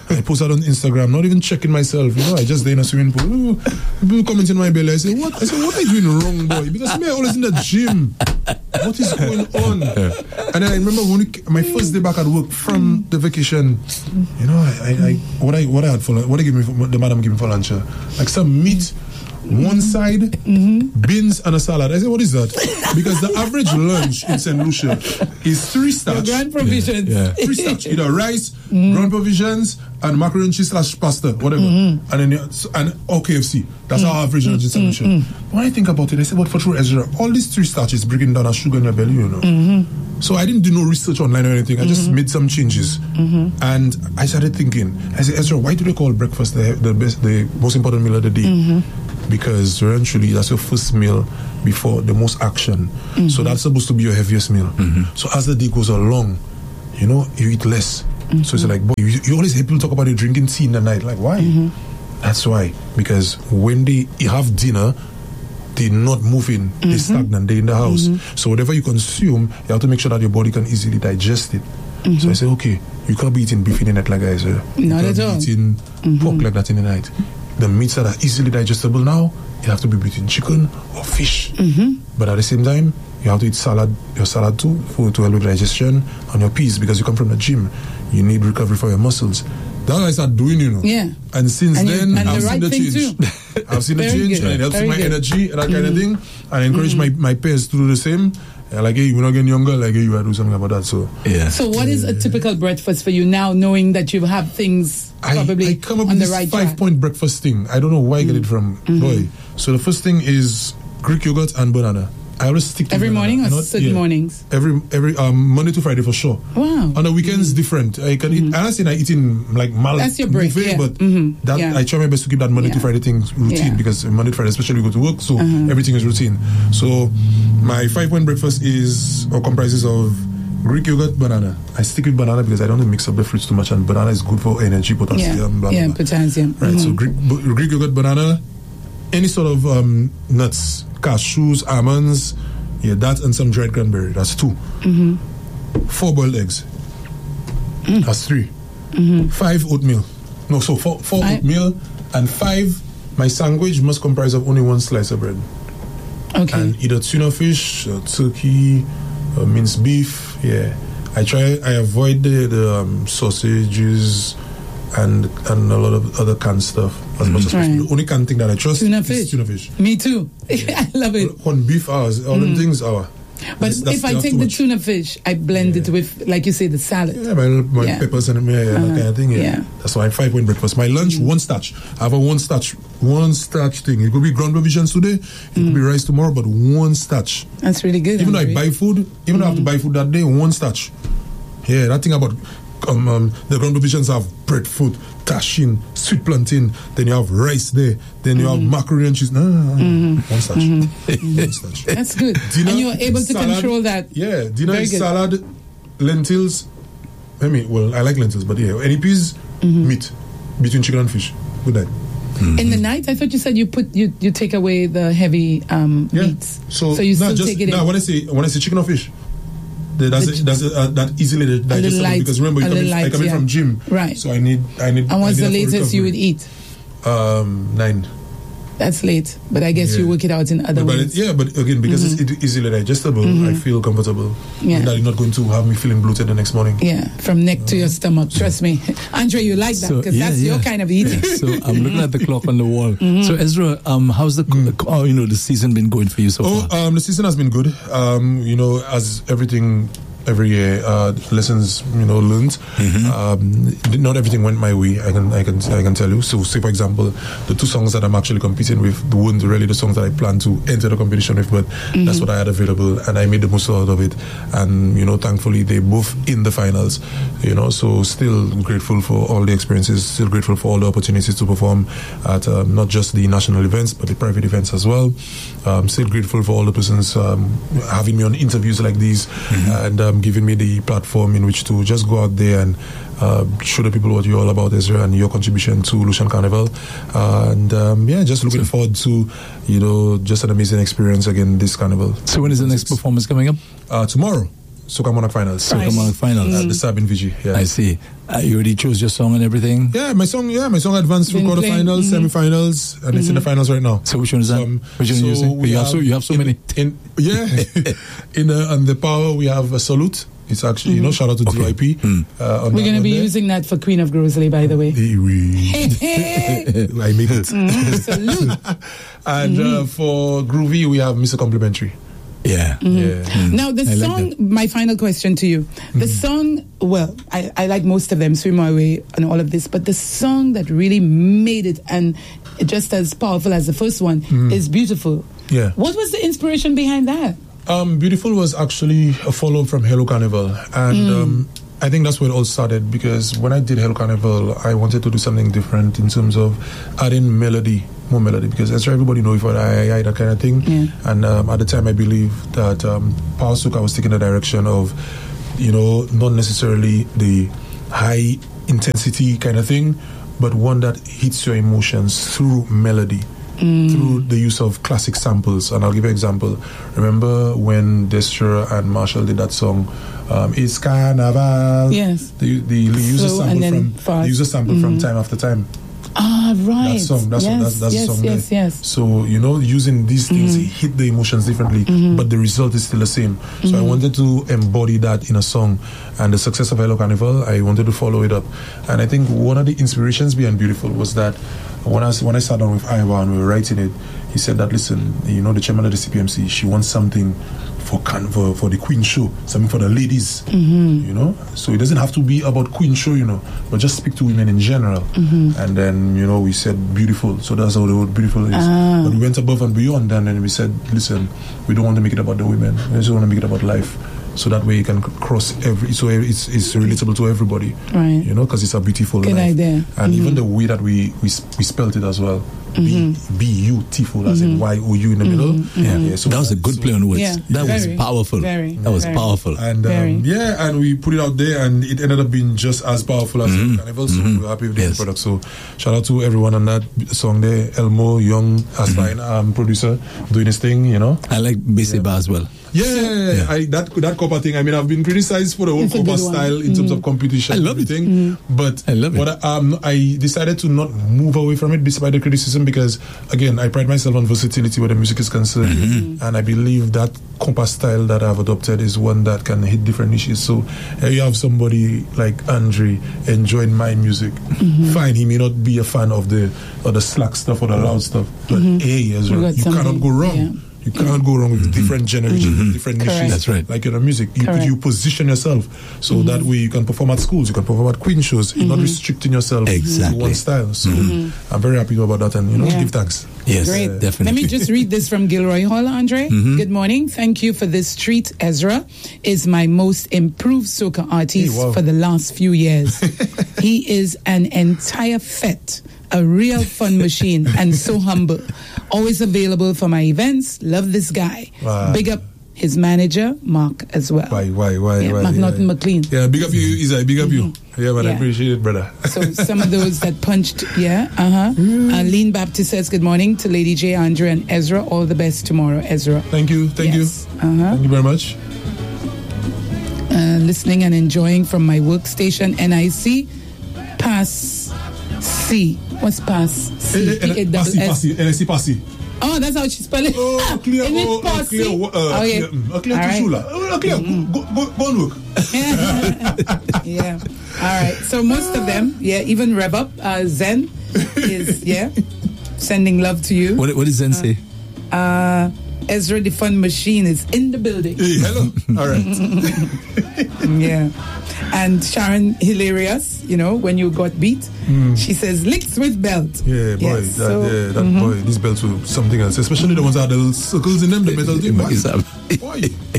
I post that on Instagram, not even checking myself. You know, I just there in a swimming pool. Ooh, people comment in my belly. I say, what? I say, what are you doing wrong, boy? Because me, I always in the gym. What is going on? And I remember when we, my first day back at work from the vacation, you know, I, I, I what I what I had for what they give me for, the madam gave me for lunch, uh, like some meat. One side, mm-hmm. beans and a salad. I said, what is that? Because the average lunch in Saint Lucia is three starch. Your grand provisions. Yeah. Yeah. Three starch. Either rice, mm-hmm. ground provisions, and macaroni and cheese slash pasta, whatever. Mm-hmm. And then and or K F C. That's mm-hmm. our average lunch in Saint Lucia. Mm-hmm. When I think about it, I said, but for true, Ezra, all these three starches breaking down a sugar in your belly, you know. Mm-hmm. So I didn't do no research online or anything. I just mm-hmm. made some changes. Mm-hmm. And I started thinking, I said, Ezra, why do they call breakfast the, the best, the most important meal of the day? Mm-hmm. Because eventually that's your first meal before the most action. Mm-hmm. So that's supposed to be your heaviest meal. Mm-hmm. So as the day goes along, you know, you eat less. Mm-hmm. So it's like, boy, you, you always hear people talk about the drinking tea in the night. Like, why? Mm-hmm. That's why. Because when they have dinner, they're not moving. Mm-hmm. They're stagnant. They're in the house. Mm-hmm. So whatever you consume, you have to make sure that your body can easily digest it. Mm-hmm. So I say, okay, you can't be eating beef in the night like I said. You not can't at all. be eating mm-hmm. pork like that in the night. The meats that are easily digestible now, you have to be between chicken or fish. Mm-hmm. But at the same time, you have to eat salad, your salad too, for to help with digestion, and your peas, because you come from the gym. You need recovery for your muscles. That's what I started doing, you know. Yeah. And since and then, you, and I've the seen right the change. I've seen the change, good. And it helps with my good. energy and that mm-hmm. kind of thing. And I encourage mm-hmm. my, my peers to do the same. Like, hey, we're not getting younger, like, hey, you gotta do something about that. So, yeah. So, what is a typical breakfast for you now, knowing that you have things probably I, I come up on with the this right five track? point breakfast thing. I don't know where I get it from, mm-hmm. boy. So, the first thing is Greek yogurt and banana. I always stick to every banana. morning or not, certain yeah, mornings? Every every um, Monday to Friday for sure. Wow. On the weekends, mm-hmm. different. I can mm-hmm. eat. I'm not saying I eat in like mal That's your break, buffet, yeah. but mm-hmm. that yeah. I try my best to keep that Monday yeah. to Friday thing routine yeah. because Monday to Friday, especially we go to work, so uh-huh. everything is routine. So my five point breakfast is or comprises of Greek yogurt, banana. I stick with banana because I don't want to mix up the fruits too much, and banana is good for energy, potassium, yeah, blah, blah, yeah blah. potassium. Right. Mm-hmm. So Greek, Greek yogurt, banana, any sort of um, nuts, cashews, almonds. Yeah, that and some dried cranberry. That's two. Mm-hmm. Four boiled eggs. Mm. That's three. Mm-hmm. Five oatmeal. No, so four, four I, oatmeal and five. My sandwich must comprise of only one slice of bread. Okay. And either tuna fish, or turkey, or minced beef. Yeah, I try. I avoid the, the um, sausages and and a lot of other canned stuff as mm-hmm. much as possible. Right. The only canned thing that I trust tuna is fish. tuna fish. Me too. I love it. On beef hours, all mm. them things are. But that's, that's, if I take the much. tuna fish, I blend yeah. it with, like you say, the salad. Yeah, my, my yeah. peppers and yeah, uh-huh. that kind of thing. Yeah. yeah. That's why five point breakfast. My lunch, mm. one starch. I have a one starch, one starch thing. It could be ground provisions today. It mm. could be rice tomorrow, but one starch. That's really good. Even Andre. though I buy food, even mm. though I have to buy food that day, one starch. Yeah, that thing about um, um, the ground provisions have breadfruit, tashin, sweet plantain. Then you have rice there. Then you mm. have macaroni and cheese. No, no, no, no. Mm-hmm. One starch. Mm-hmm. One starch. That's good. Dinner, and you're able to salad, control that. Yeah, dinner is salad, lentils. I mean, well, I like lentils, but yeah, any peas, mm-hmm. meat, between chicken and fish. Good night. Mm-hmm. In the night, I thought you said you put you, you take away the heavy um, yeah. meats. So, so you nah, still just, take it nah, in. when I say when I say chicken or fish. That's a, that's a, uh, that easily digestible light, because remember you coming, light, I come in yeah. from gym, right? So I need I need. And what's need the latest you would eat? Um, nine. That's late, but I guess yeah. you work it out in other but, ways. But it, yeah, but again, because mm-hmm. it's easily digestible, mm-hmm. I feel comfortable. Yeah, that you're not going to have me feeling bloated the next morning. Yeah, from neck uh, to your stomach. Trust me, Andre, you like that because so, yeah, that's yeah. your kind of eating. So I'm looking at the clock on the wall. Mm-hmm. So Ezra, um, how's the mm. oh, you know the season been going for you so oh, far? Um, the season has been good. Um, you know, as everything. Every year, uh, lessons you know learned. Mm-hmm. Um, not everything went my way. I can, I can, I can tell you. So, say for example, the two songs that I'm actually competing with weren't really the songs that I planned to enter the competition with, but mm-hmm. that's what I had available, and I made the most out of it. And you know, thankfully, they both in the finals. You know, so still grateful for all the experiences. Still grateful for all the opportunities to perform at um, not just the national events, but the private events as well. Um, still grateful for all the persons um, having me on interviews like these, mm-hmm. and. Um, giving me the platform in which to just go out there and uh, show the people what you're all about, Ezra, and your contribution to Lucian Carnival. Uh, and um, yeah, just looking forward to, you know, just an amazing experience again this Carnival. So when is the next performance coming up? Uh, tomorrow. Soca Monarch Finals. Soca Monarch Finals. At the Sabin Vigi. Yeah. I see. Uh, you already chose your song and everything? Yeah, my song, yeah, my song advanced through Been quarterfinals, playing, semi-finals, and mm-hmm. it's in the finals right now. So which one is that? Um, which one so are you using? You have, have so, you have so in, many. In, yeah. in the, on the power, we have a Salute. It's actually, mm-hmm. you know, shout out to okay. D Y P. Mm. Uh, We're going to be there. using that for Queen of Grosley, by the way. I made it. Mm-hmm. Salute. And mm-hmm. uh, for Groovy, we have Mister Complimentary. Yeah. Mm-hmm. yeah. Mm. Now, the I song, like my final question to you. The mm-hmm. song, well, I, I like most of them, Swim My Way and all of this, but the song that really made it and just as powerful as the first one mm. is Beautiful. Yeah. What was the inspiration behind that? Um, Beautiful was actually a follow-up from Hello Carnival. And mm. um, I think that's where it all started, because when I did Hello Carnival, I wanted to do something different in terms of adding melody. More melody, because as everybody knows for I, I, that kind of thing. Yeah. And um, at the time, I believe that um, Power Soca was taking the direction of, you know, not necessarily the high intensity kind of thing, but one that hits your emotions through melody, mm. through the use of classic samples. And I'll give you an example. Remember when Destra and Marshall did that song, um, "It's Carnival"? Yes. They, they, they use a sample from they use a sample mm-hmm. from Time After Time. Ah, right. That song, that's yes, what, that's, that's yes, the song yes, there. yes. So, you know, using these things, Mm-hmm. hit the emotions differently, Mm-hmm. but the result is still the same. So Mm-hmm. I wanted to embody that in a song. And the success of Hello Carnival, I wanted to follow it up. And I think one of the inspirations behind Beautiful was that when I, when I sat down with Iva and we were writing it, he said that, listen, you know, the chairman of the C P M C, she wants something for for, for the Queen show, something for the ladies, mm-hmm. you know. So it doesn't have to be about Queen show, you know, but just speak to women in general. Mm-hmm. And then, you know, we said Beautiful. So that's how the word Beautiful is. Ah. But we went above and beyond, and then we said, listen, we don't want to make it about the women. We just want to make it about life. So that way you can cross every, so it's it's relatable to everybody, right? You know, because it's a beautiful Good life. idea. And mm-hmm. even the way that we we, we spelt it as well, mm-hmm. B beautiful as mm-hmm. in Y O U in the middle. Mm-hmm. Yeah, yeah so that was a good so, play on words. Yeah. That very, was powerful. Very, that was very. powerful. And um, yeah, and we put it out there, and it ended up being just as powerful as mm-hmm. the Carnival. So mm-hmm. we're happy with the yes. product. So shout out to everyone on that song there. Elmo, Young, Aspine, mm-hmm. um, producer, doing his thing. You know, I like Beseba yeah. as well. Yeah, yeah. I, that that copper thing. I mean, I've been criticized for the whole copper style in mm. terms of competition. I love and everything, it. Mm. But I love what it. I, um, I decided to not move away from it despite the criticism, because again, I pride myself on versatility where the music is concerned, mm-hmm. and I believe that compa style that I've adopted is one that can hit different niches. So here you have somebody like Andre enjoying my music. Mm-hmm. Fine, he may not be a fan of the or the slack stuff or the loud stuff, but mm-hmm. hey, Ezra, you cannot go wrong. Yeah. You cannot go wrong with mm-hmm. different generations, mm-hmm. different Correct. niches. That's right. Like in the music, you, you position yourself so mm-hmm. that way you can perform at schools, you can perform at Queen shows. You're mm-hmm. not restricting yourself exactly. to one style. So mm-hmm. I'm very happy about that, and you know, yeah. give thanks. Yes, great. Uh, definitely. Let me just read this from Gilroy Hall, Andre. Mm-hmm. Good morning. Thank you for this treat. Ezra is my most improved soca artist hey, wow. for the last few years. He is an entire fet, a real fun machine, and so humble. Always available for my events. Love this guy. Wow. Big up his manager, Mark, as well. Why, why, why, yeah, why? Mark yeah, Norton McLean. Yeah, big up you, Isai. Big up mm-hmm. you. Yeah, but yeah. I appreciate it, brother. So some of those that punched, yeah, uh-huh. Mm. Uh, Lean Baptist says, good morning to Lady J, Andre, and Ezra. All the best tomorrow, Ezra. Thank you. Thank yes. you. Uh-huh. Thank you very much. Uh, listening and enjoying from my workstation, N I C, Pass C. What's Pass C? Passy, Passy, N I C Passy. Oh, that's how she spell it. Oh, clear. Is it Oh, uh, clear. Uh, oh, yeah. Clear, uh, clear All right. Uh, clear. Mm-hmm. Go, go, go and work. Yeah. All right. So most of them, yeah, even Rev Up, uh, Zen is, yeah, sending love to you. What, what does Zen uh, say? Uh, Ezra the Fun Machine is in the building. Hey, hello. All right. Yeah. And Sharon Hilarious, you know, when you got beat, mm. she says, licks with belt. Yeah, boy. Yes, that, so, yeah, that mm-hmm. boy. These belts were something else, especially the ones that had the little circles in them, the metal thing. Boy,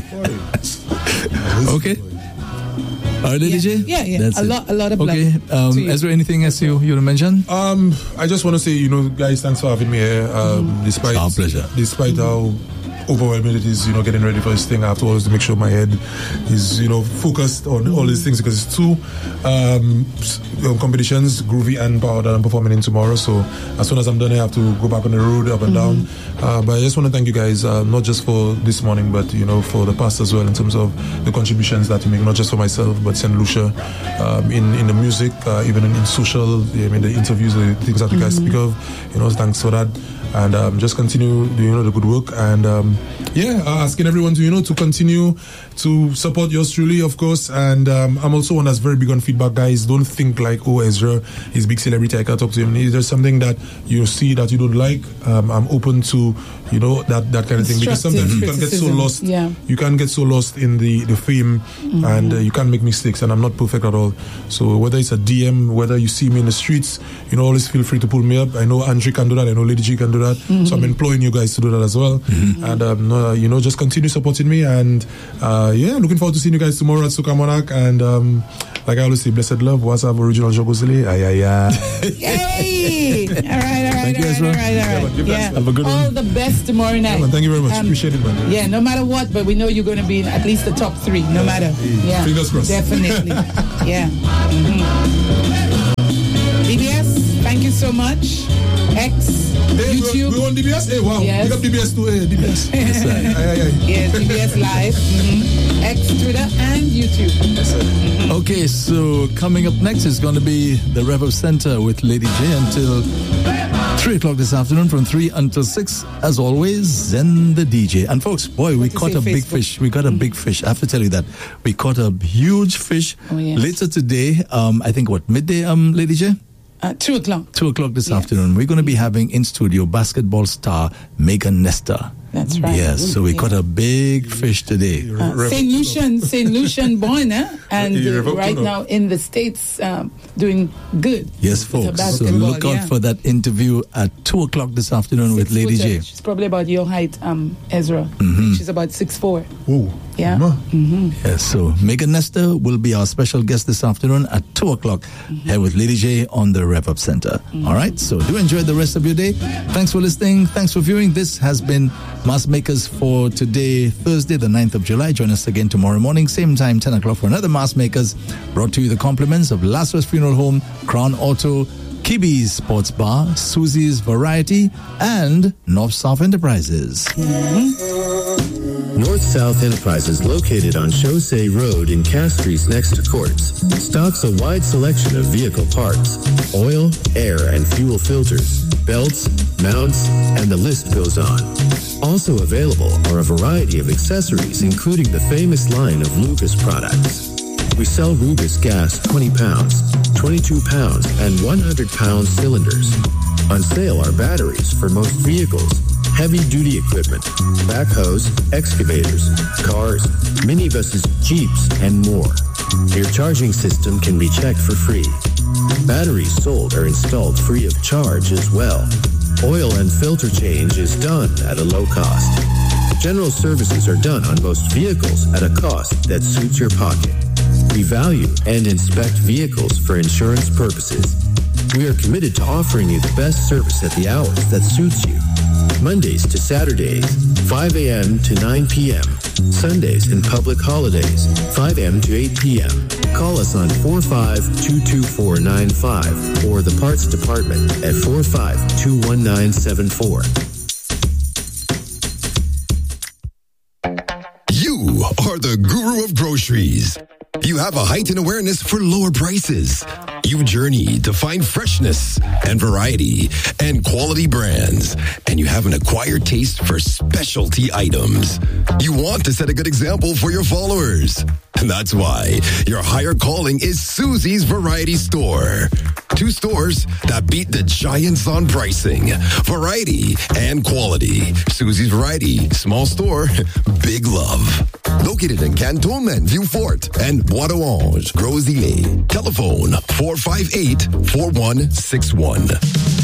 boy. Okay. All right, yeah. D J? Yeah, yeah. That's a it. lot, a lot of okay. love. Um, is there anything else you, you want to mention? Um, I just want to say, you know, guys, thanks for having me here. Um, mm. Despite it's our pleasure. Despite mm-hmm. how overwhelming it is, you know, getting ready for this thing. I have to always make sure my head is, you know, focused on all these things because it's two um, competitions, Groovy and Power, that I'm performing in tomorrow. So as soon as I'm done, I have to go back on the road, up and down. Uh, but I just want to thank you guys, uh, not just for this morning, but, you know, for the past as well, in terms of the contributions that you make, not just for myself, but Saint Lucia, um, in, in the music, uh, even in, in social, I mean, the interviews, the things that you guys speak of, you know, thanks for that. And um, just continue doing, you know, the good work. And um, yeah, uh, asking everyone to, you know, to continue to support yours truly, of course. And um, I'm also one that's very big on feedback, guys. Don't think like, oh, Ezra is big celebrity, I can't talk to him. If there's something that you see that you don't like, um, I'm open to, you know, that, that kind of thing. Because sometimes you can get so lost. Yeah. You can get so lost in the, the fame, mm-hmm. and uh, you can make mistakes. And I'm not perfect at all. So whether it's a D M, whether you see me in the streets, you know, always feel free to pull me up. I know Andre can do that. I know Lady G can do that. Mm-hmm. So I'm employing you guys to do that as well. Mm-hmm. And, um, uh, you know, just continue supporting me. And, uh, yeah, looking forward to seeing you guys tomorrow at Soca Monarch. And, um, like I always say, blessed love. What's up, original Jogosile? Ay, ay, ay. Yay! All right, all right, Thank all you, right, Ezra. all right, all Yeah, right. man, Yeah. Have a good All one. the best tomorrow night. Yeah, man, thank you very much. Um, Appreciate it, man. Yeah, no matter what, but we know you're going to be in at least the top three, no matter. Yeah. Fingers crossed. Definitely. Yeah. Mm-hmm. D B S, thank you so much. X, Hey, YouTube. We, we on D B S? Hey, wow. Yes. Pick up D B S too. Hey, D B S. Yes, sir. Aye, aye, aye. Yes, D B S Live, mm-hmm. X, Twitter, and YouTube. Yes, sir. Mm-hmm. Okay, so coming up next is going to be the Rev Up Center with Lady J until three o'clock this afternoon, from three until six. As always, Zen the D J. And folks, boy, we to caught say a big Facebook. fish. We got a big fish. I have to tell you that. We caught a huge fish. Oh, yes. Later today, um, I think, what, midday, um, Lady J? Uh, two o'clock. Two o'clock this Yes. afternoon. We're going to be having in studio basketball star Megan Nestor. That's right. Yes, so we Yeah. caught a big fish today. Uh, Saint Lucian, Saint Lucian born, eh? and Yeah, uh, Rev Up right too, no? now in the States, um, doing good. Yes, with her folks. So basketball, look out yeah. for that interview at two o'clock this afternoon with Six Lady footer. J. She's probably about your height, um, Ezra. Mm-hmm. She's about six four. Whoa. Yeah. Ma. Yes, so Megan Nestor will be our special guest this afternoon at two o'clock Mm-hmm. here with Lady J on the Rev Up Center. Mm-hmm. All right, so do enjoy the rest of your day. Thanks for listening. Thanks for viewing. This has been Mass Makers for today, Thursday, the ninth of July. Join us again tomorrow morning, same time, ten o'clock for another Mass Makers. Brought to you the compliments of Lazarus Funeral Home, Crown Auto, Kibi's Sports Bar, Susie's Variety, and North South Enterprises. North South Enterprises, located on Chaussee Road in Castries next to Courts, stocks a wide selection of vehicle parts, oil, air, and fuel filters, belts, mounts, and the list goes on. Also available are a variety of accessories, including the famous line of Lucas products. We sell Rubis gas twenty pounds, twenty-two pounds, and one hundred pound cylinders. On sale are batteries for most vehicles, heavy-duty equipment, backhoes, excavators, cars, minibuses, Jeeps, and more. Your charging system can be checked for free. Batteries sold are installed free of charge as well. Oil and filter change is done at a low cost. General services are done on most vehicles at a cost that suits your pocket. We value and inspect vehicles for insurance purposes. We are committed to offering you the best service at the hours that suits you. Mondays to Saturdays, five a.m. to nine p.m. Sundays and public holidays, five a.m. to eight p.m. Call us on four five two two four nine five or the parts department at four five two one nine seven four. You are the guru of groceries. You have a heightened awareness for lower prices. You journey to find freshness and variety and quality brands. And you have an acquired taste for specialty items. You want to set a good example for your followers. And that's why your higher calling is Susie's Variety Store. Two stores that beat the giants on pricing, variety, and quality. Susie's Variety, small store, big love. Located in Cantonment, Vieux Fort, and Bois d'Orange, Gros Islet. Telephone four five eight, four one six one.